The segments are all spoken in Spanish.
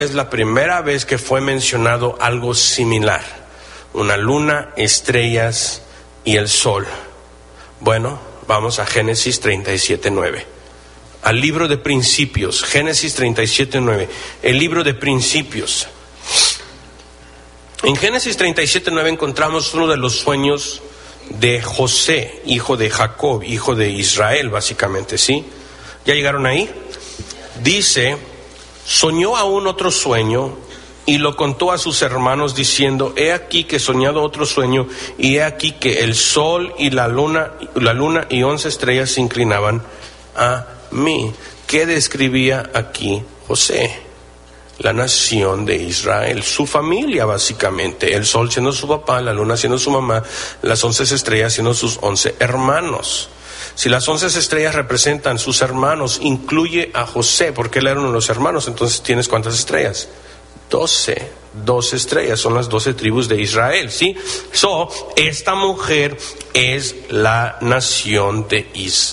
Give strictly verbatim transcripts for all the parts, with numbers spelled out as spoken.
es la primera vez que fue mencionado algo similar: una luna, estrellas y el sol. Bueno, vamos a Génesis treinta y siete nueve, al libro de Principios. Génesis treinta y siete nueve, el libro de Principios. En Génesis treinta y siete nueve encontramos uno de los sueños de José, hijo de Jacob, hijo de Israel, básicamente, ¿sí? ¿Ya llegaron ahí? Dice: soñó aún otro sueño y lo contó a sus hermanos diciendo: he aquí que he soñado otro sueño, y he aquí que el sol y la luna, la luna y once estrellas se inclinaban a mí. ¿Qué describía aquí José? La nación de Israel, su familia básicamente, el sol siendo su papá, la luna siendo su mamá, las once estrellas siendo sus once hermanos. Si las once estrellas representan sus hermanos, incluye a José, porque él era uno de los hermanos, entonces ¿tienes cuántas estrellas? Doce, doce estrellas, son las doce tribus de Israel, ¿sí? So, esta mujer es la nación de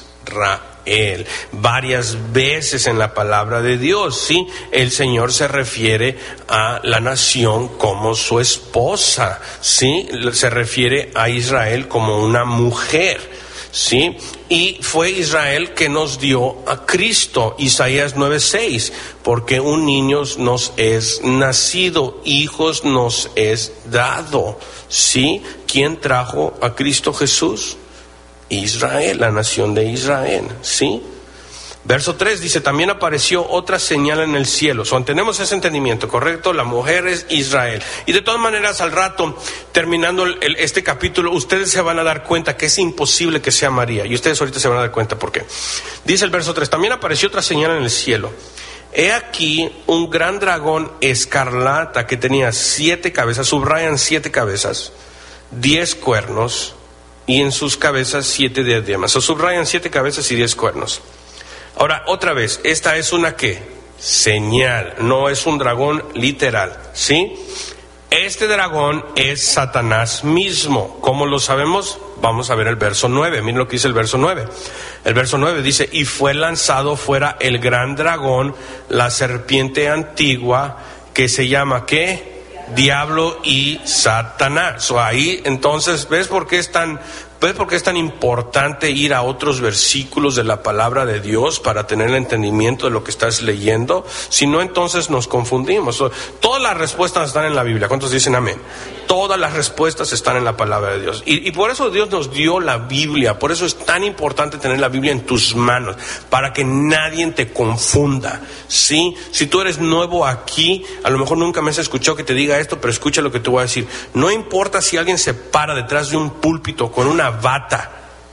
Israel. Varias veces en la palabra de Dios, ¿sí? El Señor se refiere a la nación como su esposa, ¿sí? Se refiere a Israel como una mujer, ¿sí? Y fue Israel que nos dio a Cristo. Isaías nueve seis, porque un niño nos es nacido, hijos nos es dado, ¿sí? ¿Quién trajo a Cristo Jesús? Israel, la nación de Israel, ¿sí? Verso tres dice: también apareció otra señal en el cielo. So, tenemos ese entendimiento, ¿correcto? La mujer es Israel. Y de todas maneras, al rato, terminando el, el, este capítulo, ustedes se van a dar cuenta que es imposible que sea María. Y ustedes ahorita se van a dar cuenta por qué. Dice el verso tres: también apareció otra señal en el cielo. He aquí un gran dragón escarlata que tenía siete cabezas, subrayan siete cabezas, diez cuernos, y en sus cabezas siete diademas. O subrayan siete cabezas y diez cuernos. Ahora, otra vez, esta es una ¿qué? Señal, no es un dragón literal, ¿sí? Este dragón es Satanás mismo. ¿Cómo lo sabemos? Vamos a ver el verso nueve. Miren lo que dice el verso nueve. El verso nueve dice: y fue lanzado fuera el gran dragón, la serpiente antigua, que se llama ¿qué? Diablo y Satanás. O ahí, entonces, ¿ves por qué es tan... ¿Ves por qué es tan importante ir a otros versículos de la palabra de Dios para tener el entendimiento de lo que estás leyendo? Si no, entonces nos confundimos. Todas las respuestas están en la Biblia. ¿Cuántos dicen amén? Todas las respuestas están en la palabra de Dios. Y, y por eso Dios nos dio la Biblia. Por eso es tan importante tener la Biblia en tus manos, para que nadie te confunda, ¿sí? Si tú eres nuevo aquí, a lo mejor nunca me has escuchado que te diga esto, pero escucha lo que te voy a decir. No importa si alguien se para detrás de un púlpito con una bata,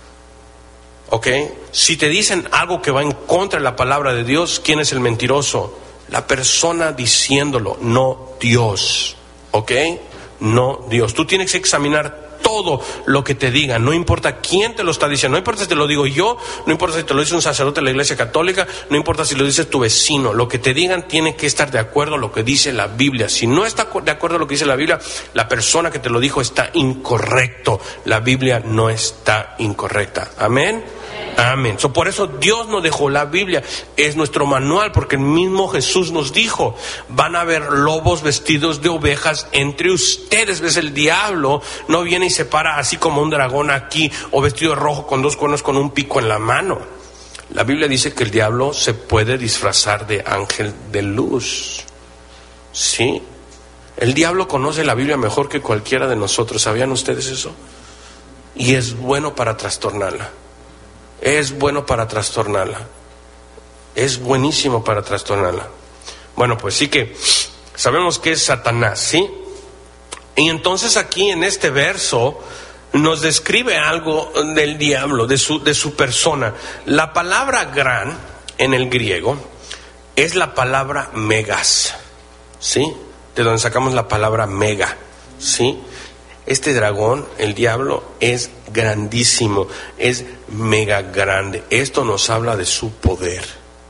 ¿ok? Si te dicen algo que va en contra de la palabra de Dios, ¿quién es el mentiroso? La persona diciéndolo, no Dios, ¿ok? No Dios. Tú tienes que examinar todo lo que te digan, no importa quién te lo está diciendo, no importa si te lo digo yo, no importa si te lo dice un sacerdote de la iglesia católica, no importa si lo dice tu vecino, lo que te digan tiene que estar de acuerdo a lo que dice la Biblia. Si no está de acuerdo a lo que dice la Biblia, la persona que te lo dijo está incorrecto, la Biblia no está incorrecta. Amén. Amén. So, por eso Dios nos dejó la Biblia, es nuestro manual, porque el mismo Jesús nos dijo: van a haber lobos vestidos de ovejas entre ustedes. Ves, el diablo no viene y se para así como un dragón aquí, o vestido de rojo con dos cuernos con un pico en la mano. La Biblia dice que el diablo se puede disfrazar de ángel de luz, ¿sí? El diablo conoce la Biblia mejor que cualquiera de nosotros. ¿Sabían ustedes eso? Y es bueno para trastornarla. Es bueno para trastornarla. Es buenísimo para trastornarla. Bueno, pues sí que sabemos que es Satanás, ¿sí? Y entonces aquí en este verso nos describe algo del diablo, de su, de su persona. La palabra gran en el griego es la palabra megas, ¿sí? De donde sacamos la palabra mega, ¿sí? Este dragón, el diablo, es grandísimo, es mega grande. Esto nos habla de su poder.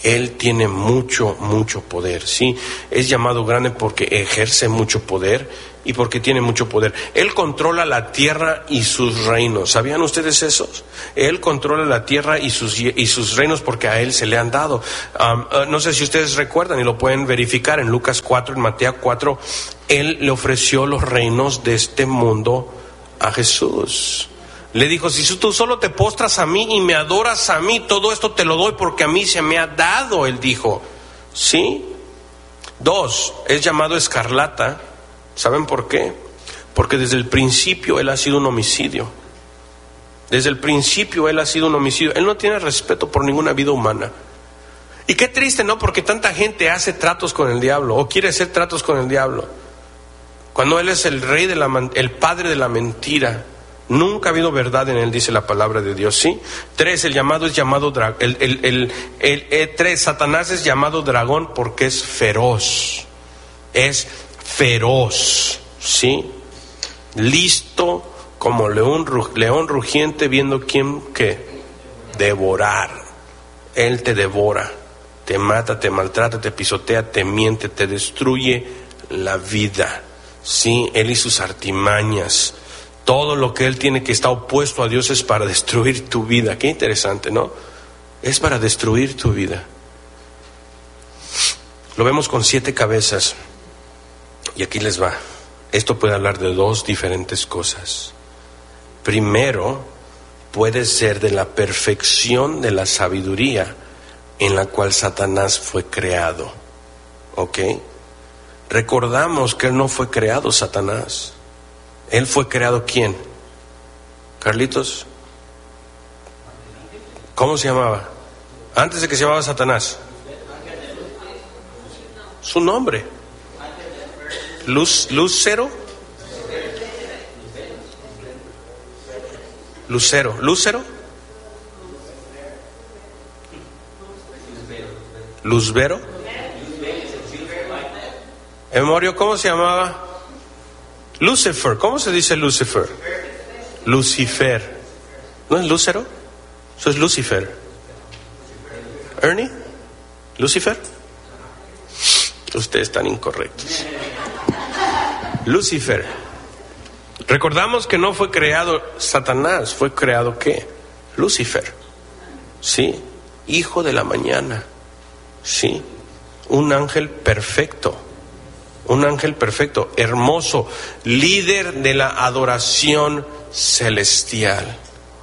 Él tiene mucho, mucho poder, ¿sí? Es llamado grande porque ejerce mucho poder y porque tiene mucho poder. Él controla la tierra y sus reinos. ¿Sabían ustedes eso? Él controla la tierra y sus, y sus reinos porque a Él se le han dado. Um, uh, no sé si ustedes recuerdan y lo pueden verificar en Lucas cuatro, en Mateo cuatro. Él le ofreció los reinos de este mundo a Jesús. Le dijo, si tú solo te postras a mí y me adoras a mí, todo esto te lo doy porque a mí se me ha dado, él dijo. ¿Sí? Dos, es llamado escarlata. ¿Saben por qué? Porque desde el principio él ha sido un homicidio. Desde el principio él ha sido un homicidio. Él no tiene respeto por ninguna vida humana. Y qué triste, ¿no? Porque tanta gente hace tratos con el diablo o quiere hacer tratos con el diablo, cuando él es el rey de la, el padre de la mentira. Nunca ha habido verdad en él, dice la palabra de Dios, ¿sí? Tres, el llamado es llamado dragón. El, el, el, el, el, tres, Satanás es llamado dragón porque es feroz. Es feroz, ¿sí? Listo como león, león rugiente viendo quién, ¿qué? Devorar. Él te devora, te mata, te maltrata, te pisotea, te miente, te destruye la vida, ¿sí? Él y sus artimañas. Todo lo que él tiene que está opuesto a Dios es para destruir tu vida. Qué interesante, ¿no? Es para destruir tu vida. Lo vemos con siete cabezas. Y aquí les va. Esto puede hablar de dos diferentes cosas. Primero, puede ser de la perfección de la sabiduría en la cual Satanás fue creado. ¿Ok? Recordamos que él no fue creado Satanás. Él fue creado, ¿quién? Carlitos. ¿Cómo se llamaba? Antes de que se llamaba Satanás. Su nombre. Luz, Lucero. Lucero. Lucero. Luzbero. Emorio, ¿cómo se llamaba? Lucifer, ¿cómo se dice Lucifer? Lucifer. ¿No es Lucero? Eso es Lucifer. ¿Ernie? ¿Lucifer? Ustedes están incorrectos. Lucifer. Recordamos que no fue creado Satanás, fue creado ¿qué? Lucifer. ¿Sí? Hijo de la mañana. ¿Sí? Un ángel perfecto. Un ángel perfecto, hermoso, líder de la adoración celestial.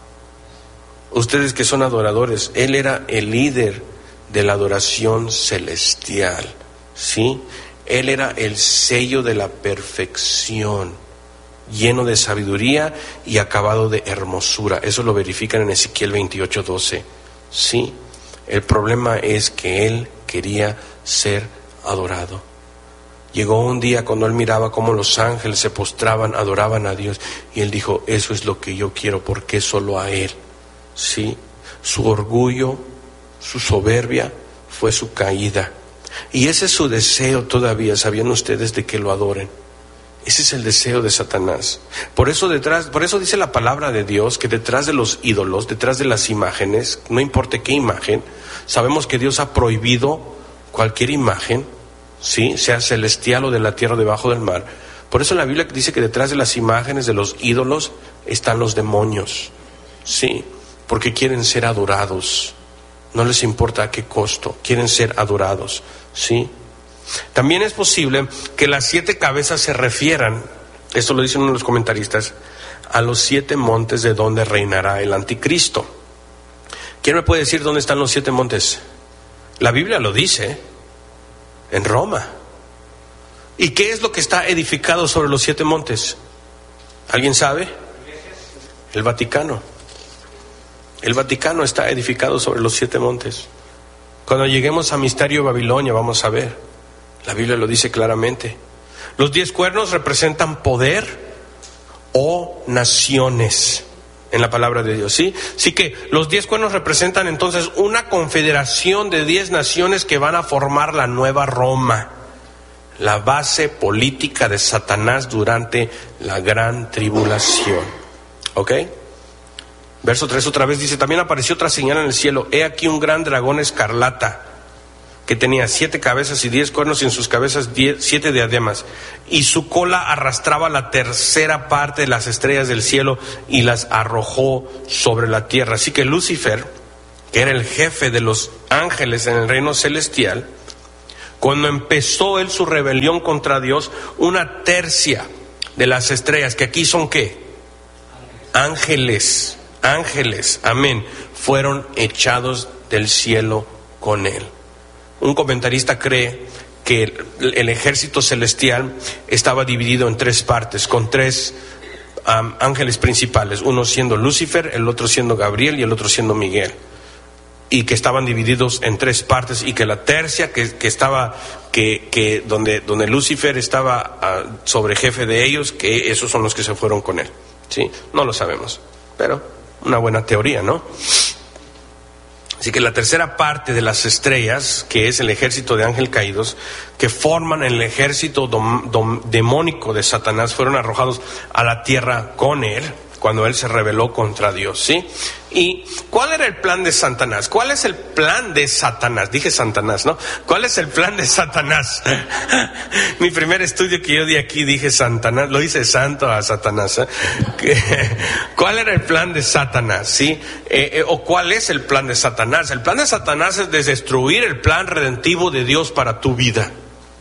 Ustedes que son adoradores, él era el líder de la adoración celestial, ¿sí? Él era el sello de la perfección, lleno de sabiduría y acabado de hermosura. Eso lo verifican en Ezequiel veintiocho doce, ¿sí? El problema es que él quería ser adorado. Llegó un día cuando él miraba cómo los ángeles se postraban, adoraban a Dios, y él dijo, eso es lo que yo quiero, porque solo a él, ¿sí? Su orgullo, su soberbia fue su caída, y ese es su deseo todavía. ¿Sabían ustedes de que lo adoren? Ese es el deseo de Satanás. Por eso detrás, por eso dice la palabra de Dios que detrás de los ídolos, detrás de las imágenes, no importa qué imagen, sabemos que Dios ha prohibido cualquier imagen, ¿sí? Sea celestial o de la tierra o debajo del mar. Por eso la Biblia dice que detrás de las imágenes de los ídolos están los demonios, ¿sí? Porque quieren ser adorados. No les importa a qué costo, quieren ser adorados, ¿sí? También es posible que las siete cabezas se refieran, esto lo dicen uno de los comentaristas, a los siete montes de donde reinará el anticristo. ¿Quién me puede decir dónde están los siete montes? La Biblia lo dice. En Roma. ¿Y qué es lo que está edificado sobre los siete montes? ¿Alguien sabe? El Vaticano. El Vaticano está edificado sobre los siete montes. Cuando lleguemos a Misterio Babilonia vamos a ver. La Biblia lo dice claramente. Los diez cuernos representan poder o naciones en la palabra de Dios, ¿sí? Así que los diez cuernos representan entonces una confederación de diez naciones que van a formar la nueva Roma, la base política de Satanás durante la gran tribulación. ¿Ok? Verso tres otra vez dice, también apareció otra señal en el cielo, he aquí un gran dragón escarlata, que tenía siete cabezas y diez cuernos, y en sus cabezas diez, siete diademas, y su cola arrastraba la tercera parte de las estrellas del cielo y las arrojó sobre la tierra. Así que Lucifer, que era el jefe de los ángeles en el reino celestial, cuando empezó él su rebelión contra Dios, una tercia de las estrellas, que aquí son ¿qué? Ángeles, ángeles, amén, fueron echados del cielo con él. Un comentarista cree que el, el ejército celestial estaba dividido en tres partes, con tres um, ángeles principales, uno siendo Lucifer, el otro siendo Gabriel y el otro siendo Miguel, y que estaban divididos en tres partes, y que la tercia que, que estaba, que, que donde, donde Lucifer estaba uh, sobre jefe de ellos, que esos son los que se fueron con él. Sí, no lo sabemos, pero una buena teoría, ¿no? Así que la tercera parte de las estrellas, que es el ejército de ángeles caídos, que forman el ejército dom, dom, demónico de Satanás, fueron arrojados a la tierra con él, cuando él se rebeló contra Dios, ¿sí? ¿Y cuál era el plan de Satanás? ¿Cuál es el plan de Satanás? Dije Satanás, ¿no? ¿Cuál es el plan de Satanás? Mi primer estudio que yo di aquí dije Satanás, lo hice santo a Satanás, ¿eh? ¿Cuál era el plan de Satanás? ¿Sí? Eh, eh, ¿O cuál es el plan de Satanás? El plan de Satanás es de destruir el plan redentivo de Dios para tu vida.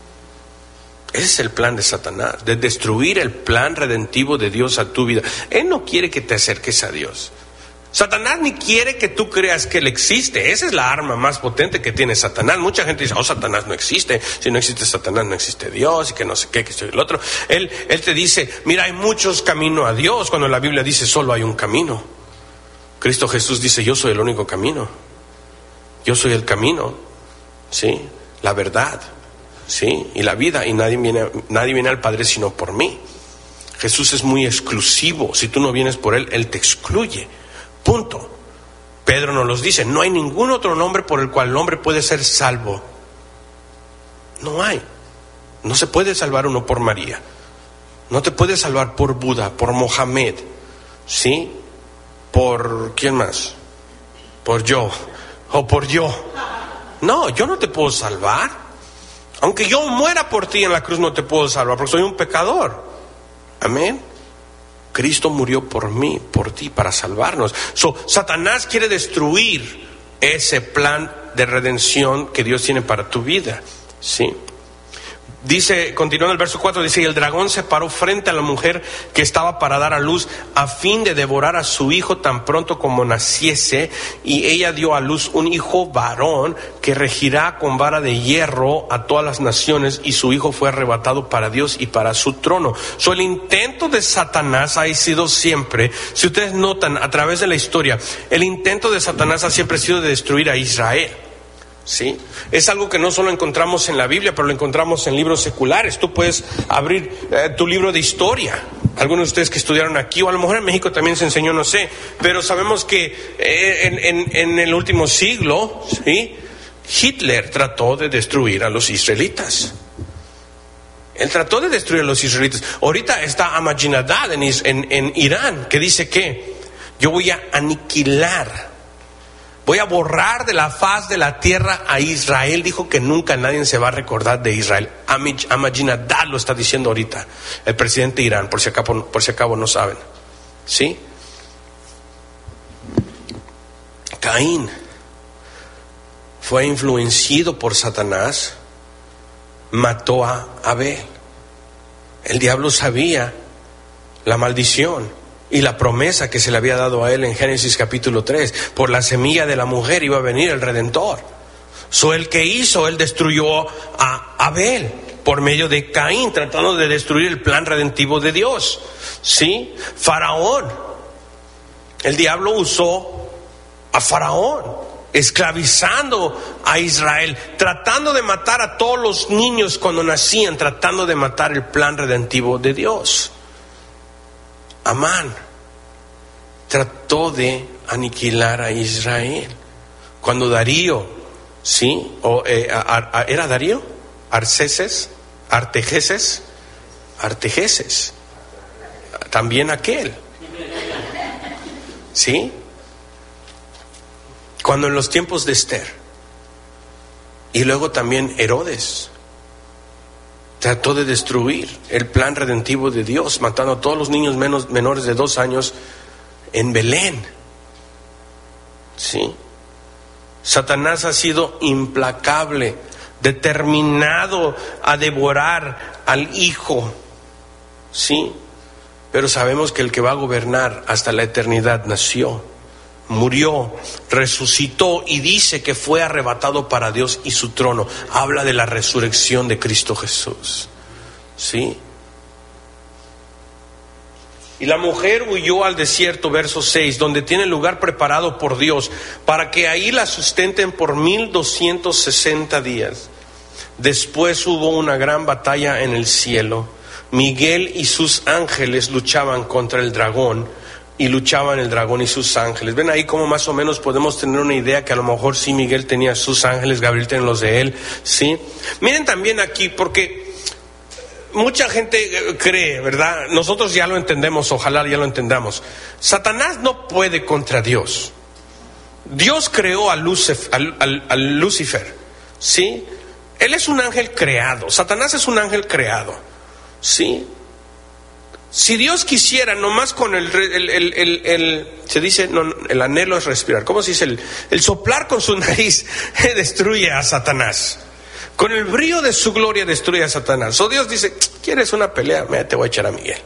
Ese es el plan de Satanás, de destruir el plan redentivo de Dios a tu vida. Él no quiere que te acerques a Dios. Satanás ni quiere que tú creas que Él existe. Esa es la arma más potente que tiene Satanás. Mucha gente dice, oh, Satanás no existe. Si no existe Satanás, no existe Dios, y que no sé qué, que esto y el otro. Él, él te dice, mira, hay muchos caminos a Dios, cuando la Biblia dice, solo hay un camino. Cristo Jesús dice, yo soy el único camino. Yo soy el camino, ¿sí? La verdad, ¿sí? Y la vida, y nadie viene, nadie viene al Padre sino por mí. Jesús es muy exclusivo. Si tú no vienes por Él, Él te excluye. Punto. Pedro nos los dice, no hay ningún otro nombre por el cual el hombre puede ser salvo. No hay. No se puede salvar uno por María. No te puedes salvar por Buda, por Mohamed, ¿sí? Por, ¿quién más? Por yo, o por yo. No, yo no te puedo salvar. Aunque yo muera por ti en la cruz, no te puedo salvar, porque soy un pecador. Amén. Cristo murió por mí, por ti, para salvarnos. So, Satanás quiere destruir ese plan de redención que Dios tiene para tu vida, ¿sí? Dice, continuando el verso cuatro, dice, y el dragón se paró frente a la mujer que estaba para dar a luz, a fin de devorar a su hijo tan pronto como naciese, y ella dio a luz un hijo varón que regirá con vara de hierro a todas las naciones, y su hijo fue arrebatado para Dios y para su trono. So, el intento de Satanás ha sido siempre, si ustedes notan a través de la historia, el intento de Satanás ha siempre sido de destruir a Israel. ¿Sí? Es algo que no solo encontramos en la Biblia, pero lo encontramos en libros seculares. Tú puedes abrir eh, tu libro de historia. Algunos de ustedes que estudiaron aquí, o a lo mejor en México también se enseñó, no sé, pero sabemos que eh, en, en, en el último siglo, ¿sí?, Hitler trató de destruir a los israelitas. Él trató de destruir a los israelitas. Ahorita está Ahmadinejad en, en, en Irán, que dice que yo voy a aniquilar, voy a borrar de la faz de la tierra a Israel. Dijo que nunca nadie se va a recordar de Israel. Ahmadinejad lo está diciendo ahorita, el presidente de Irán, por si acaso, por si acaso no saben. ¿Sí? Caín fue influenciado por Satanás, mató a Abel. El diablo sabía la maldición y la promesa que se le había dado a él en Génesis capítulo tres. Por la semilla de la mujer iba a venir el Redentor. So, el que hizo, él destruyó a Abel por medio de Caín, tratando de destruir el plan redentivo de Dios. ¿Sí? Faraón. El diablo usó a Faraón, esclavizando a Israel, tratando de matar a todos los niños cuando nacían, tratando de matar el plan redentivo de Dios. Amán trató de aniquilar a Israel. Cuando Darío, ¿sí? O, eh, a, a, ¿Era Darío? Arceses, Artejeses, Artejeses, también aquel, ¿sí? Cuando en los tiempos de Esther, Y luego también Herodes trató de destruir el plan redentivo de Dios, matando a todos los niños menos, menores de dos años en Belén. Sí. Satanás ha sido implacable, determinado a devorar al Hijo. Sí. Pero sabemos que el que va a gobernar hasta la eternidad nació, murió, resucitó y dice que fue arrebatado para Dios y su trono. Habla de la resurrección de Cristo Jesús. ¿Sí? Y la mujer huyó al desierto, verso seis, donde tiene lugar preparado por Dios, para que ahí la sustenten por mil doscientos sesenta días. Después hubo una gran batalla en el cielo. Miguel y sus ángeles luchaban contra el dragón, y luchaban el dragón y sus ángeles. Ven ahí cómo más o menos podemos tener una idea que a lo mejor sí Miguel tenía sus ángeles, Gabriel tenía los de él, ¿sí? Miren también aquí, porque mucha gente cree, ¿verdad? Nosotros ya lo entendemos, ojalá ya lo entendamos. Satanás no puede contra Dios. Dios creó a Lucifer, al, al, al Lucifer, ¿sí? Él es un ángel creado, Satanás es un ángel creado, ¿sí? Si Dios quisiera, nomás con el, el, el, el, el se dice, no, el anhelo es respirar, ¿cómo se dice? El, el soplar con su nariz destruye a Satanás. Con el brillo de su gloria destruye a Satanás. O Dios dice, ¿quieres una pelea? Mira, te voy a echar a Miguel.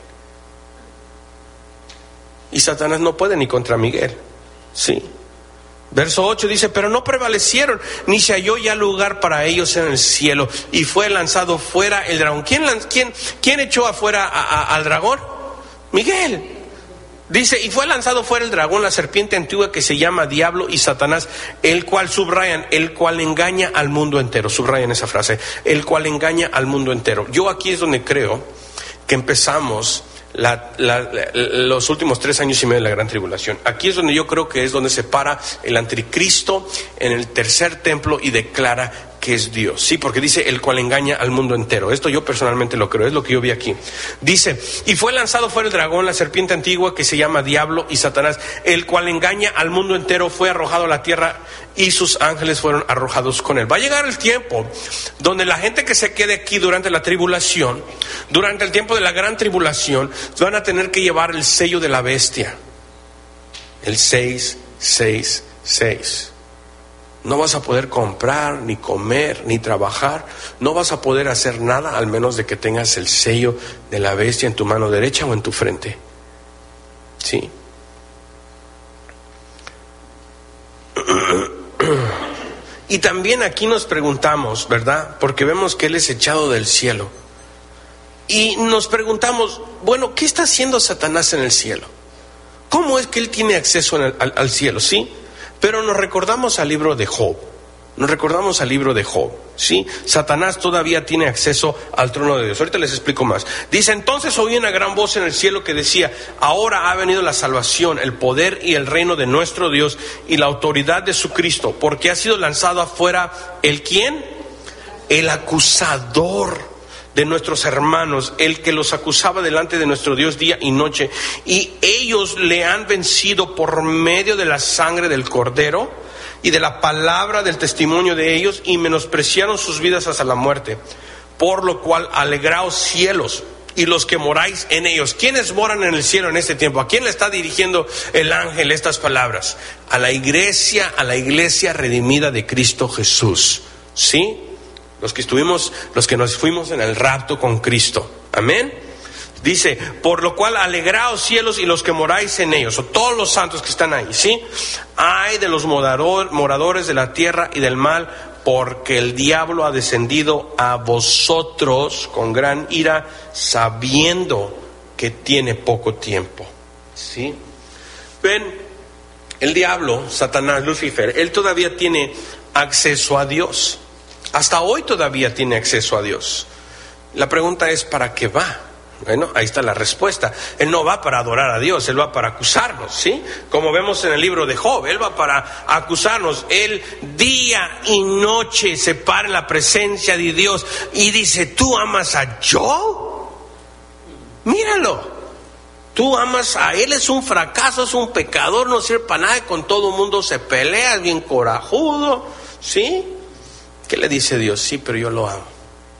Y Satanás no puede ni contra Miguel, ¿sí? Verso ocho dice, pero no prevalecieron, ni se halló ya lugar para ellos en el cielo, y fue lanzado fuera el dragón. ¿Quién, quién, quién echó afuera a, a, al dragón? Miguel. Dice, y fue lanzado fuera el dragón, la serpiente antigua que se llama Diablo y Satanás, el cual, subrayan, el cual engaña al mundo entero. Subrayan esa frase, el cual engaña al mundo entero. Yo aquí es donde creo que empezamos La, la, la, los últimos tres años y medio de la gran tribulación. Aquí es donde yo creo que es donde se para el anticristo en el tercer templo y declara que es Dios, sí, porque dice el cual engaña al mundo entero. Esto yo personalmente lo creo, es lo que yo vi aquí. Dice, y fue lanzado fuera el dragón, la serpiente antigua que se llama Diablo y Satanás, el cual engaña al mundo entero, fue arrojado a la tierra y sus ángeles fueron arrojados con él. Va a llegar el tiempo donde la gente que se quede aquí durante la tribulación, durante el tiempo de la gran tribulación, van a tener que llevar el sello de la bestia, el seis seis seis. No vas a poder comprar, ni comer, ni trabajar. No vas a poder hacer nada al menos de que tengas el sello de la bestia en tu mano derecha o en tu frente. ¿Sí? Y también aquí nos preguntamos, ¿verdad? Porque vemos que Él es echado del cielo. Y nos preguntamos, bueno, ¿qué está haciendo Satanás en el cielo? ¿Cómo es que Él tiene acceso al, al, al cielo? ¿Sí? Pero nos recordamos al libro de Job, nos recordamos al libro de Job, ¿sí? Satanás todavía tiene acceso al trono de Dios. Ahorita les explico más. Dice, entonces oí una gran voz en el cielo que decía, ahora ha venido la salvación, el poder y el reino de nuestro Dios y la autoridad de su Cristo, porque ha sido lanzado afuera, ¿el quién? El acusador de nuestros hermanos, el que los acusaba delante de nuestro Dios día y noche, y ellos le han vencido por medio de la sangre del Cordero y de la palabra del testimonio de ellos, y menospreciaron sus vidas hasta la muerte. Por lo cual alegraos cielos y los que moráis en ellos. ¿Quiénes moran en el cielo en este tiempo? ¿A quién le está dirigiendo el ángel estas palabras? A la iglesia, a la iglesia redimida de Cristo Jesús, ¿sí? Los que estuvimos, los que nos fuimos en el rapto con Cristo. Amén. Dice, por lo cual alegraos cielos y los que moráis en ellos, o todos los santos que están ahí, ¿sí? Ay de los morador, moradores de la tierra y del mal, porque el diablo ha descendido a vosotros con gran ira, sabiendo que tiene poco tiempo, ¿sí? Ven, el diablo, Satanás, Lucifer, él todavía tiene acceso a Dios. Hasta hoy todavía tiene acceso a Dios. La pregunta es, ¿para qué va? Bueno, ahí está la respuesta. Él no va para adorar a Dios, Él va para acusarnos, ¿sí? Como vemos en el libro de Job, Él va para acusarnos. Él día y noche se para en la presencia de Dios y dice, ¿tú amas a Job? Míralo. Tú amas a él, es un fracaso, es un pecador, no sirve para nada, con todo el mundo se pelea, es bien corajudo, ¿sí? ¿Qué le dice Dios? Sí, pero yo lo amo.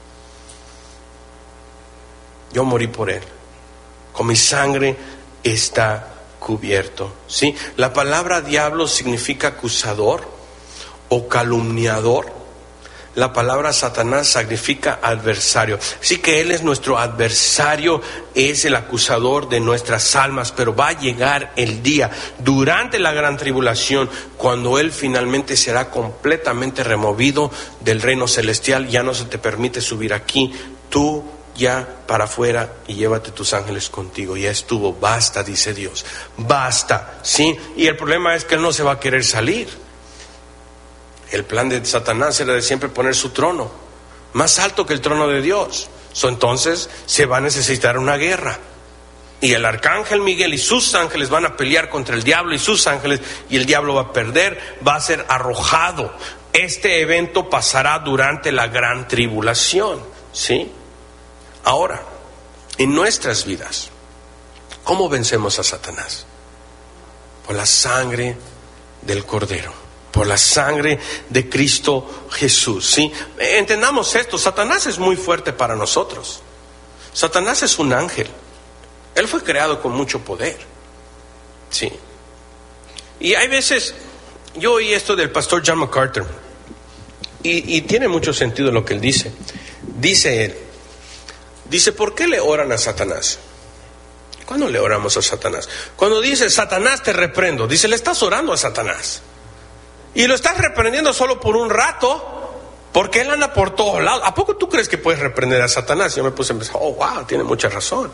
Yo morí por él. Con mi sangre está cubierto. ¿Sí? La palabra diablo significa acusador o calumniador. La palabra Satanás significa adversario. Así que él es nuestro adversario, es el acusador de nuestras almas. Pero va a llegar el día durante la gran tribulación cuando él finalmente será completamente removido del reino celestial. Ya no se te permite subir aquí. Tú ya para afuera y llévate tus ángeles contigo. Ya estuvo, basta, dice Dios. Basta, ¿sí? Y el problema es que él no se va a querer salir. El plan de Satanás era de siempre poner su trono más alto que el trono de Dios. So, entonces se va a necesitar una guerra. Y el arcángel Miguel y sus ángeles van a pelear contra el diablo y sus ángeles. Y el diablo va a perder, va a ser arrojado. Este evento pasará durante la gran tribulación, ¿sí? Ahora, en nuestras vidas, ¿cómo vencemos a Satanás? Por la sangre del Cordero. Por la sangre de Cristo Jesús, ¿sí? Entendamos esto, Satanás es muy fuerte para nosotros. Satanás es un ángel. Él fue creado con mucho poder, ¿sí? Y hay veces, yo oí esto del pastor John MacArthur, y, y tiene mucho sentido lo que él dice. Dice él, dice, ¿por qué le oran a Satanás? ¿Cuándo le oramos a Satanás? Cuando dice, Satanás te reprendo, dice, le estás orando a Satanás. Y lo estás reprendiendo solo por un rato, porque él anda por todos lados. ¿A poco tú crees que puedes reprender a Satanás? Yo me puse a pensar, oh, wow, tiene mucha razón.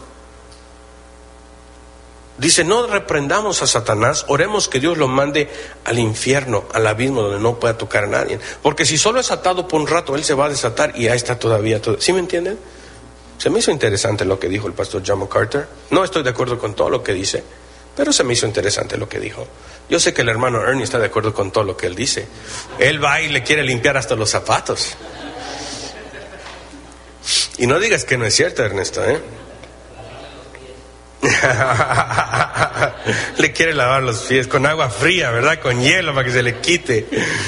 Dice, no reprendamos a Satanás, oremos que Dios lo mande al infierno, al abismo donde no pueda tocar a nadie. Porque si solo es atado por un rato, él se va a desatar y ahí está todavía. Todo. ¿Sí me entienden? Se me hizo interesante lo que dijo el pastor John MacArthur. No estoy de acuerdo con todo lo que dice, pero se me hizo interesante lo que dijo. Yo sé que el hermano Ernie está de acuerdo con todo lo que él dice. Él va y le quiere limpiar hasta los zapatos. Y no digas que no es cierto, Ernesto, ¿eh? Le quiere lavar los pies con agua fría, ¿verdad? Con hielo para que se le quite.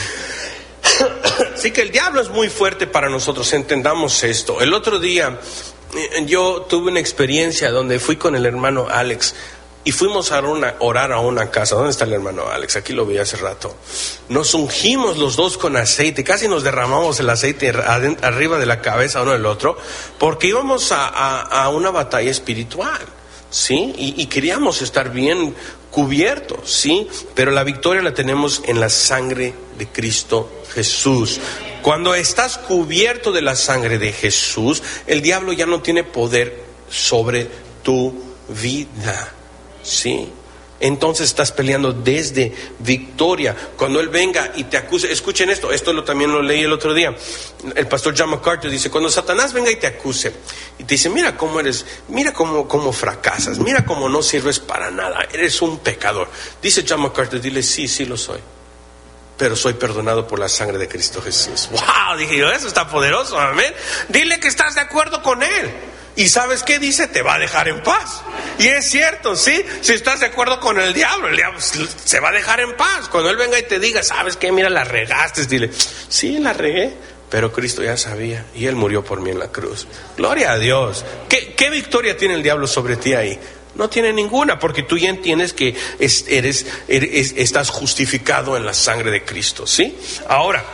Así que el diablo es muy fuerte para nosotros, entendamos esto. El otro día yo tuve una experiencia donde fui con el hermano Alex y fuimos a una, orar a una casa. ¿Dónde está el hermano Alex? Aquí lo vi hace rato. Nos ungimos los dos con aceite, casi nos derramamos el aceite arriba de la cabeza uno del otro, porque íbamos a, a, a una batalla espiritual, ¿sí? Y, y queríamos estar bien cubiertos, ¿sí? Pero la victoria la tenemos en la sangre de Cristo Jesús. Cuando estás cubierto de la sangre de Jesús, el diablo ya no tiene poder sobre tu vida, ¿sí? Entonces estás peleando desde victoria. Cuando él venga y te acuse, escuchen esto, esto lo, también lo leí el otro día. El pastor John MacArthur dice, cuando Satanás venga y te acuse y te dice, mira cómo eres, mira cómo, cómo fracasas, mira cómo no sirves para nada, eres un pecador. Dice John MacArthur, dile, sí, sí lo soy, pero soy perdonado por la sangre de Cristo Jesús. Wow, dije yo, eso está poderoso, amén. Dile que estás de acuerdo con él. ¿Y sabes qué dice? Te va a dejar en paz. Y es cierto, ¿sí? Si estás de acuerdo con el diablo, el diablo se va a dejar en paz. Cuando él venga y te diga, ¿sabes qué? Mira, la regaste. Dile, sí, la regué, pero Cristo ya sabía y él murió por mí en la cruz. Gloria a Dios. ¿Qué, qué victoria tiene el diablo sobre ti ahí? No tiene ninguna, porque tú ya entiendes que es, eres, eres, estás justificado en la sangre de Cristo, ¿sí? Ahora,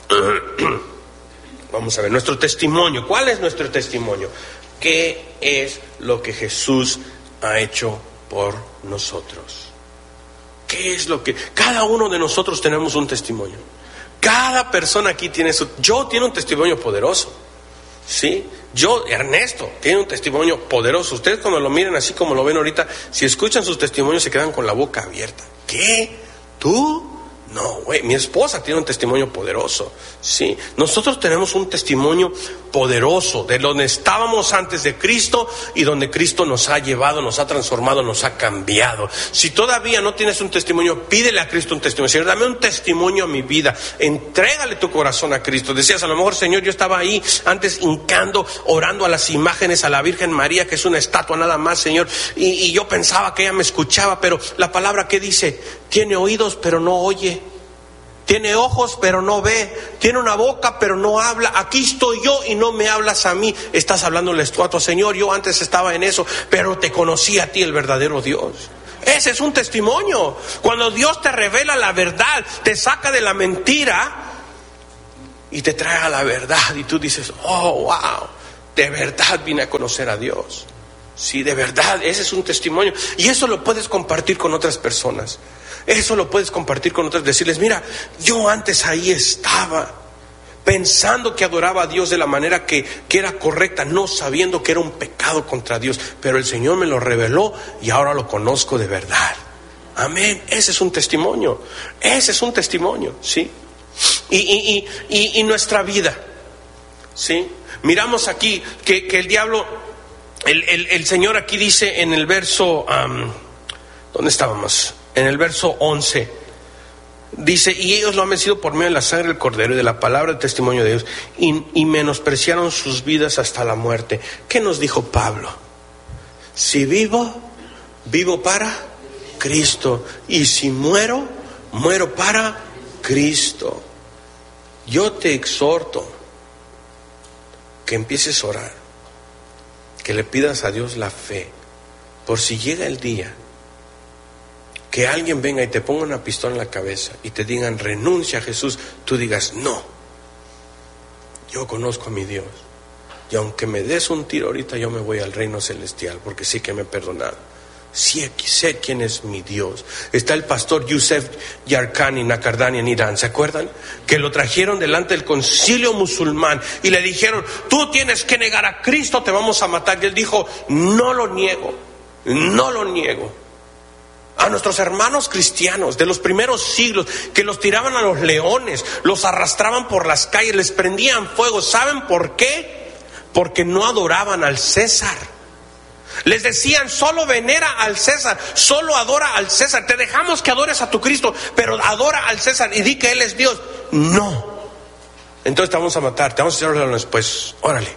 vamos a ver, nuestro testimonio. ¿Cuál es nuestro testimonio? ¿Qué es lo que Jesús ha hecho por nosotros? ¿Qué es lo que... Cada uno de nosotros tenemos un testimonio. Cada persona aquí tiene su... Yo tiene un testimonio poderoso, ¿sí? Yo, Ernesto, tiene un testimonio poderoso. Ustedes cuando lo miren así como lo ven ahorita, si escuchan sus testimonios se quedan con la boca abierta. ¿Qué? ¿Tú? No, güey, mi esposa tiene un testimonio poderoso, ¿sí? Nosotros tenemos un testimonio poderoso de donde estábamos antes de Cristo y donde Cristo nos ha llevado, nos ha transformado, nos ha cambiado. Si todavía no tienes un testimonio, pídele a Cristo un testimonio. Señor, dame un testimonio a mi vida, entrégale tu corazón a Cristo. Decías, a lo mejor, Señor, yo estaba ahí antes hincando, orando a las imágenes, a la Virgen María, que es una estatua nada más, Señor, y, y yo pensaba que ella me escuchaba, pero la palabra que dice, tiene oídos pero no oye. Tiene ojos pero no ve, tiene una boca pero no habla. Aquí estoy yo y no me hablas a mí. Estás hablándole tú a tu Señor. Yo antes estaba en eso, pero te conocí a ti, el verdadero Dios. Ese es un testimonio. Cuando Dios te revela la verdad, te saca de la mentira y te trae a la verdad, y tú dices: oh, wow, de verdad vine a conocer a Dios. Sí, de verdad, ese es un testimonio. Y eso lo puedes compartir con otras personas. Eso lo puedes compartir con otras, decirles: mira, yo antes ahí estaba, pensando que adoraba a Dios de la manera que, que era correcta, no sabiendo que era un pecado contra Dios, pero el Señor me lo reveló y ahora lo conozco de verdad. Amén. Ese es un testimonio. Ese es un testimonio, ¿sí? Y, y, y, y, y nuestra vida, ¿sí? Miramos aquí que, que el diablo, el, el, el Señor aquí dice en el verso, um, ¿dónde estábamos? En el verso once, dice: y ellos lo han vencido por medio de la sangre del Cordero y de la palabra del testimonio de Dios, y, y menospreciaron sus vidas hasta la muerte. ¿Qué nos dijo Pablo? Si vivo, vivo para Cristo, y si muero, muero para Cristo. Yo te exhorto que empieces a orar, que le pidas a Dios la fe, por si llega el día que alguien venga y te ponga una pistola en la cabeza y te digan: renuncia a Jesús, tú digas: no, yo conozco a mi Dios, y aunque me des un tiro ahorita, yo me voy al reino celestial, porque sí que me he perdonado. Sí, sé quién es mi Dios. Está el pastor Yusef Yarkani Nakardani en Irán, ¿se acuerdan? Que lo trajeron delante del concilio musulmán y le dijeron: tú tienes que negar a Cristo, te vamos a matar. Y él dijo: no lo niego, no lo niego. A nuestros hermanos cristianos de los primeros siglos, que los tiraban a los leones, los arrastraban por las calles, les prendían fuego. ¿Saben por qué? Porque no adoraban al César. Les decían: solo venera al César, solo adora al César. Te dejamos que adores a tu Cristo, pero adora al César y di que Él es Dios. No. Entonces te vamos a matar, te vamos a hacer los pues, órale.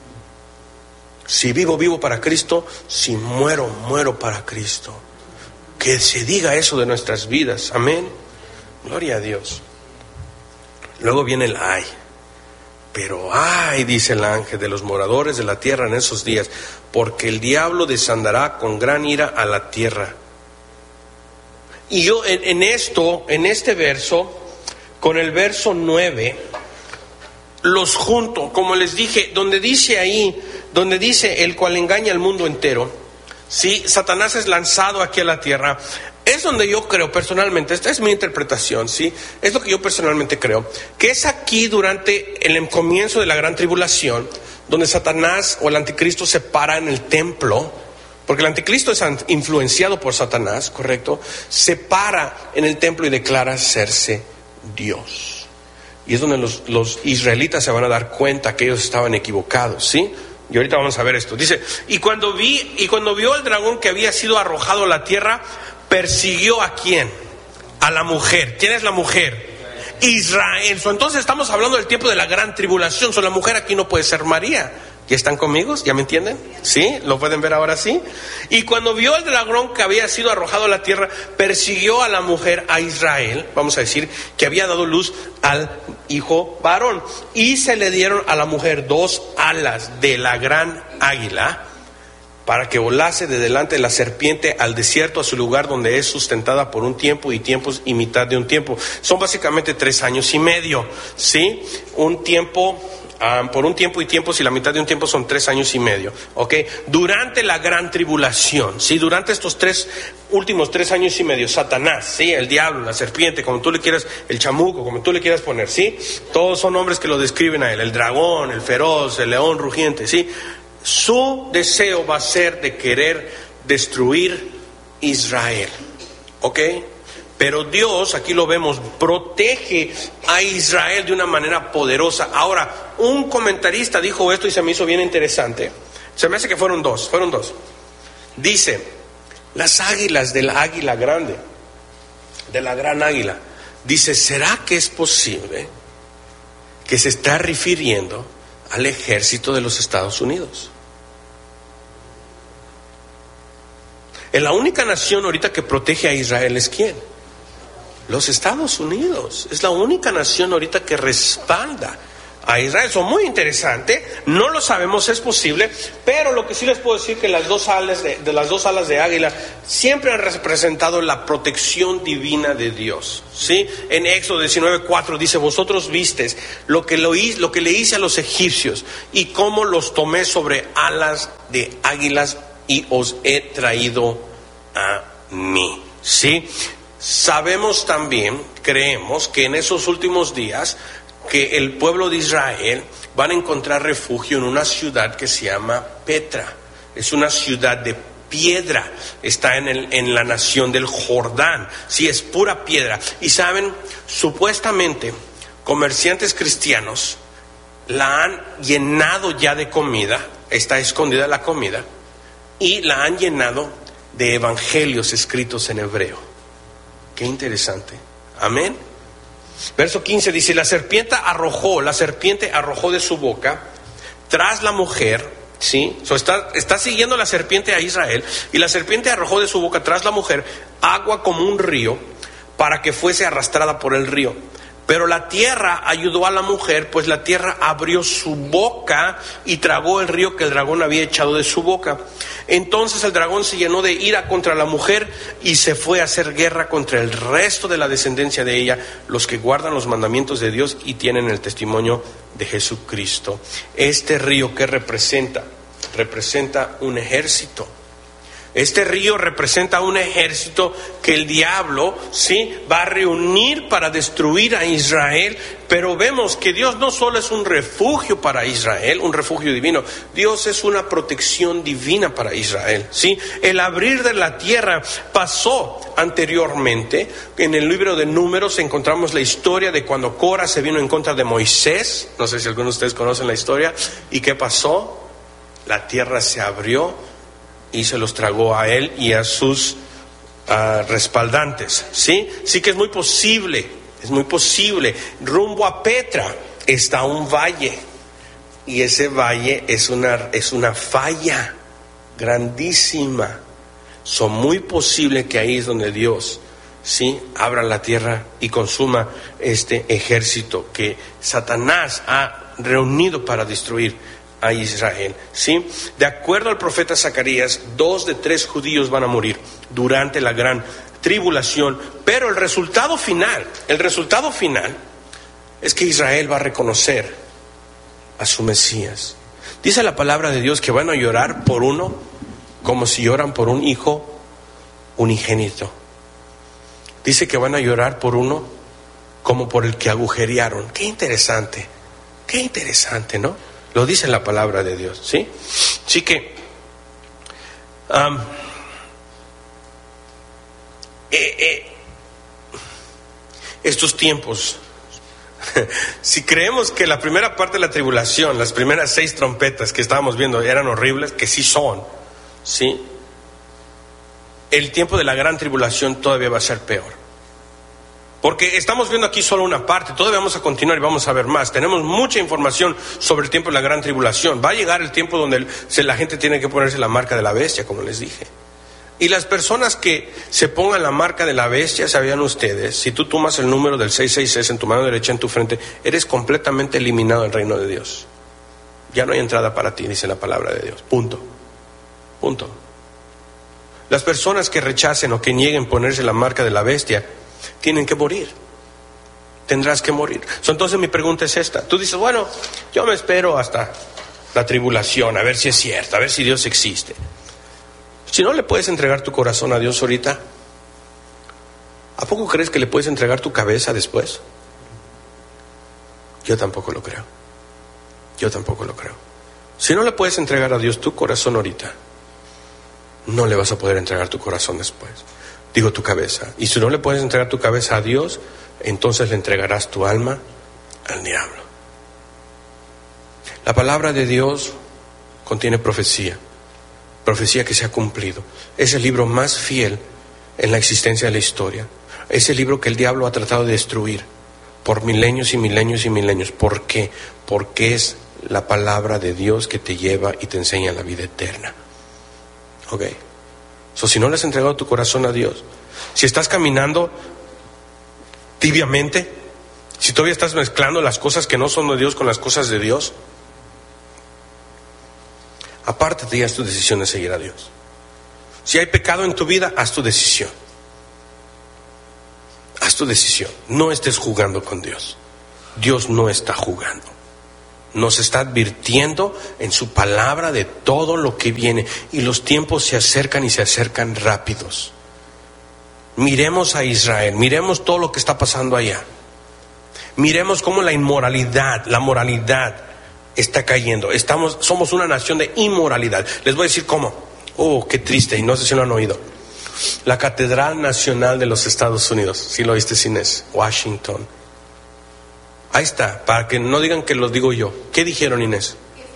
Si vivo, vivo para Cristo. Si muero, muero para Cristo. Que se diga eso de nuestras vidas. Amén. Gloria a Dios. Luego viene el ay. Pero ay, dice el ángel, de los moradores de la tierra en esos días, porque el diablo desandará con gran ira a la tierra. Y yo en, en esto, en este verso, con el verso nueve, los junto, como les dije, donde dice ahí, donde dice: el cual engaña al mundo entero. Sí, Satanás es lanzado aquí a la tierra. Es donde yo creo personalmente, esta es mi interpretación, ¿sí? Es lo que yo personalmente creo, que es aquí durante el comienzo de la gran tribulación, donde Satanás o el anticristo se para en el templo, porque el anticristo es influenciado por Satanás, ¿correcto? Se para en el templo y declara serse Dios. Y es donde los, los israelitas se van a dar cuenta que ellos estaban equivocados, ¿sí? Y ahorita vamos a ver esto. Dice: y cuando vi, y cuando vio el dragón que había sido arrojado a la tierra, persiguió ¿a quién? A la mujer. ¿Quién es la mujer? Israel. So, entonces estamos hablando del tiempo de la gran tribulación. So, la mujer aquí no puede ser María. ¿Ya están conmigo? ¿Ya me entienden? ¿Sí? ¿Lo pueden ver ahora sí? Y cuando vio el dragón que había sido arrojado a la tierra, persiguió a la mujer, a Israel, vamos a decir, que había dado luz al hijo varón. Y se le dieron a la mujer dos alas de la gran águila, para que volase de delante de la serpiente al desierto, a su lugar donde es sustentada por un tiempo y tiempos y mitad de un tiempo. Son básicamente tres años y medio, ¿sí? Un tiempo, um, por un tiempo y tiempos, y la mitad de un tiempo son tres años y medio, ¿ok? Durante la gran tribulación, ¿sí? Durante estos tres últimos tres años y medio, Satanás, ¿sí? El diablo, la serpiente, como tú le quieras, el chamuco, como tú le quieras poner, ¿sí? Todos son nombres que lo describen a él: el dragón, el feroz, el león rugiente, ¿sí? Su deseo va a ser de querer destruir Israel, ¿ok? Pero Dios, aquí lo vemos, protege a Israel de una manera poderosa. Ahora, un comentarista dijo esto y se me hizo bien interesante. Se me hace que fueron dos, fueron dos. Dice: las águilas de la águila grande, de la gran águila. Dice: ¿será que es posible que se está refiriendo al ejército de los Estados Unidos? En la única nación ahorita que protege a Israel es ¿quién? Los Estados Unidos es la única nación ahorita que respalda a Israel. Eso es muy interesante, no lo sabemos, es posible, pero lo que sí les puedo decir que las dos alas de, de las dos alas de águila siempre han representado la protección divina de Dios, ¿sí? En Éxodo diecinueve cuatro dice: vosotros vistes lo que, lo, lo que le hice a los egipcios y cómo los tomé sobre alas de águilas y os he traído a mí, ¿sí? Sabemos también, creemos que en esos últimos días que el pueblo de Israel van a encontrar refugio en una ciudad que se llama Petra. Es una ciudad de piedra, está en, el, en la nación del Jordán. Sí, es pura piedra. Y saben, supuestamente comerciantes cristianos la han llenado ya de comida, está escondida la comida, y la han llenado de evangelios escritos en hebreo. Qué interesante. Amén. Verso quince dice: la serpiente arrojó, la serpiente arrojó de su boca tras la mujer, ¿sí? So está, está siguiendo la serpiente a Israel, y la serpiente arrojó de su boca tras la mujer agua como un río, para que fuese arrastrada por el río. Pero la tierra ayudó a la mujer, pues la tierra abrió su boca y tragó el río que el dragón había echado de su boca. Entonces el dragón se llenó de ira contra la mujer y se fue a hacer guerra contra el resto de la descendencia de ella, los que guardan los mandamientos de Dios y tienen el testimonio de Jesucristo. Este río, ¿qué representa? Representa un ejército. Este río representa un ejército que el diablo, sí, va a reunir para destruir a Israel. Pero vemos que Dios no solo es un refugio para Israel, un refugio divino. Dios es una protección divina para Israel, sí. El abrir de la tierra pasó anteriormente. En el libro de Números encontramos la historia de cuando Cora se vino en contra de Moisés. No sé si algunos de ustedes conocen la historia. ¿Y qué pasó? La tierra se abrió y se los tragó a él y a sus uh, respaldantes, ¿sí? Sí que es muy posible, es muy posible. Rumbo a Petra está un valle, y ese valle es una, es una falla grandísima. Son muy posible que ahí es donde Dios, ¿sí?, abra la tierra y consuma este ejército que Satanás ha reunido para destruir a Israel, ¿sí? De acuerdo al profeta Zacarías, dos de tres judíos van a morir durante la gran tribulación, pero el resultado final, el resultado final es que Israel va a reconocer a su Mesías. Dice la palabra de Dios que van a llorar por uno como si lloran por un hijo unigénito. Dice que van a llorar por uno como por el que agujerearon. Qué interesante, qué interesante, ¿no? Lo dice la palabra de Dios, ¿sí? Así que um, eh, eh, estos tiempos, si creemos que la primera parte de la tribulación, las primeras seis trompetas que estábamos viendo eran horribles, que sí son, ¿sí? El tiempo de la gran tribulación todavía va a ser peor. Porque estamos viendo aquí solo una parte, todavía vamos a continuar y vamos a ver más. Tenemos mucha información sobre el tiempo de la gran tribulación. Va a llegar el tiempo donde el, la gente tiene que ponerse la marca de la bestia, como les dije. Y las personas que se pongan la marca de la bestia, sabían ustedes, si tú tomas el número del seiscientos sesenta y seis en tu mano derecha, en tu frente, eres completamente eliminado del reino de Dios. Ya no hay entrada para ti, dice la palabra de Dios. Punto. Punto. Las personas que rechacen o que nieguen ponerse la marca de la bestia tienen que morir. Tendrás que morir. Entonces mi pregunta es esta. Tú dices, bueno, yo me espero hasta la tribulación, a ver si es cierto, a ver si Dios existe. Si no le puedes entregar tu corazón a Dios ahorita, ¿a poco crees que le puedes entregar tu cabeza después? Yo tampoco lo creo. Yo tampoco lo creo. Si no le puedes entregar a Dios tu corazón ahorita, no le vas a poder entregar tu corazón después. Digo, tu cabeza. Y si no le puedes entregar tu cabeza a Dios, entonces le entregarás tu alma al diablo. La palabra de Dios contiene profecía. Profecía que se ha cumplido. Es el libro más fiel en la existencia de la historia. Es el libro que el diablo ha tratado de destruir por milenios y milenios y milenios. ¿Por qué? Porque es la palabra de Dios que te lleva y te enseña la vida eterna. Ok. So, si no le has entregado tu corazón a Dios, si estás caminando tibiamente, si todavía estás mezclando las cosas que no son de Dios con las cosas de Dios, apártate y haz tu decisión de seguir a Dios. Si hay pecado en tu vida, haz tu decisión. Haz tu decisión. No estés jugando con Dios. Dios no está jugando. Nos está advirtiendo en su palabra de todo lo que viene. Y los tiempos se acercan y se acercan rápidos. Miremos a Israel. Miremos todo lo que está pasando allá. Miremos cómo la inmoralidad, la moralidad está cayendo. Estamos, somos una nación de inmoralidad. Les voy a decir cómo. Oh, qué triste, y no sé si lo han oído. La Catedral Nacional de los Estados Unidos, si lo oíste, Inés, Washington. Ahí está, para que no digan que lo digo yo. ¿Qué dijeron, Inés?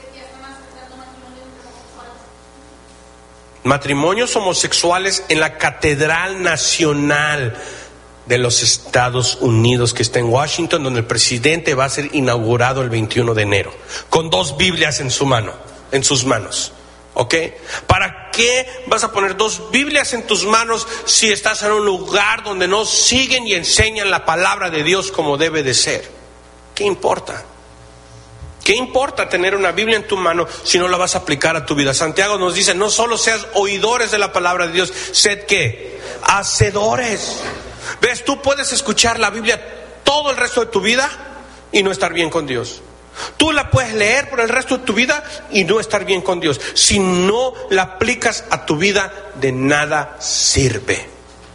Matrimonios homosexuales en la Catedral Nacional de los Estados Unidos, que está en Washington, donde el presidente va a ser inaugurado el veintiuno de enero, con dos Biblias en su mano, en sus manos. ¿Ok? ¿Para qué vas a poner dos Biblias en tus manos si estás en un lugar donde no siguen y enseñan la palabra de Dios como debe de ser? ¿Qué importa? ¿Qué importa tener una Biblia en tu mano si no la vas a aplicar a tu vida? Santiago nos dice, no solo seas oidores de la palabra de Dios, sed ¿qué? Hacedores. ¿Ves? Tú puedes escuchar la Biblia todo el resto de tu vida y no estar bien con Dios. Tú la puedes leer por el resto de tu vida y no estar bien con Dios. Si no la aplicas a tu vida, de nada sirve.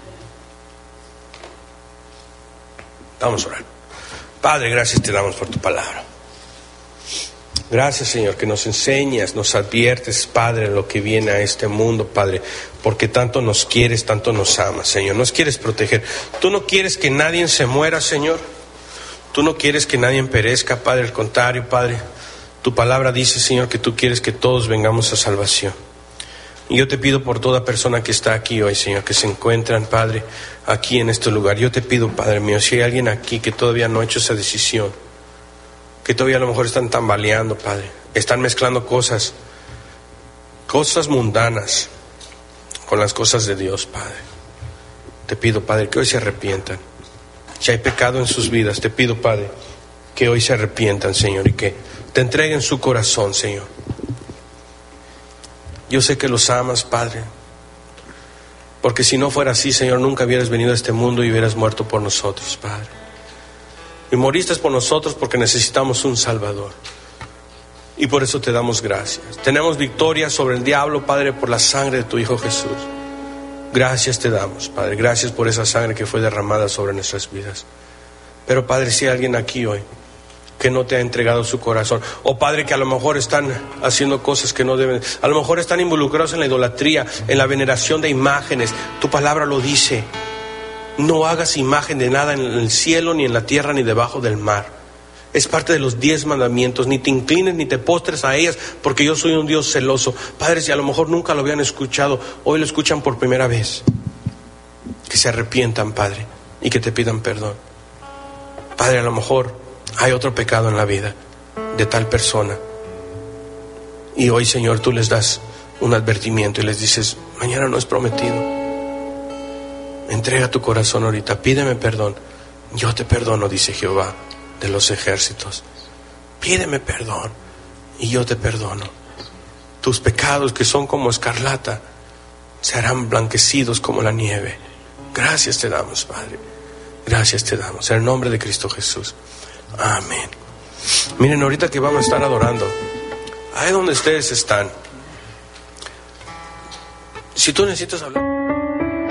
Vamos a orar. Padre, gracias te damos por tu palabra. Gracias, Señor, que nos enseñas, nos adviertes, Padre, lo que viene a este mundo, Padre, porque tanto nos quieres, tanto nos amas, Señor. Nos quieres proteger. Tú no quieres que nadie se muera, Señor. Tú no quieres que nadie perezca, Padre, al contrario, Padre. Tu palabra dice, Señor, que tú quieres que todos vengamos a salvación. Y yo te pido por toda persona que está aquí hoy, Señor, que se encuentran, Padre, aquí en este lugar. Yo te pido, Padre mío, si hay alguien aquí que todavía no ha hecho esa decisión, que todavía a lo mejor están tambaleando, Padre, están mezclando cosas, cosas mundanas con las cosas de Dios, Padre. Te pido, Padre, que hoy se arrepientan. Si hay pecado en sus vidas, te pido, Padre, que hoy se arrepientan, Señor, y que te entreguen su corazón, Señor. Yo sé que los amas, Padre, porque si no fuera así, Señor, nunca hubieras venido a este mundo y hubieras muerto por nosotros, Padre. Y moriste por nosotros porque necesitamos un Salvador. Y por eso te damos gracias. Tenemos victoria sobre el diablo, Padre, por la sangre de tu Hijo Jesús. Gracias te damos, Padre. Gracias por esa sangre que fue derramada sobre nuestras vidas. Pero, Padre, si hay alguien aquí hoy que no te ha entregado su corazón, o Padre, que a lo mejor están haciendo cosas que no deben, a lo mejor están involucrados en la idolatría, en la veneración de imágenes. Tu palabra lo dice. No hagas imagen de nada en el cielo, ni en la tierra, ni debajo del mar. Es parte de los diez mandamientos. Ni te inclines ni te postres a ellas, porque yo soy un Dios celoso. Padres, si a lo mejor nunca lo habían escuchado, hoy lo escuchan por primera vez, que se arrepientan, Padre, y que te pidan perdón. Padre, a lo mejor hay otro pecado en la vida de tal persona, y hoy, Señor, tú les das un advertimiento y les dices, mañana no es prometido. Entrega tu corazón ahorita, pídeme perdón. Yo te perdono, dice Jehová de los ejércitos. Pídeme perdón y yo te perdono. Tus pecados, que son como escarlata, serán blanquecidos como la nieve. Gracias te damos, Padre. Gracias te damos. En el nombre de Cristo Jesús. Amén. Miren, ahorita que vamos a estar adorando, ahí donde ustedes están, si tú necesitas hablar...